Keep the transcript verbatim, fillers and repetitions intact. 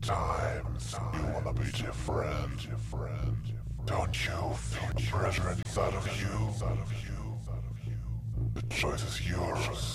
Sometimes you wanna be different. Don't you feel pressure inside of you? The choice is yours.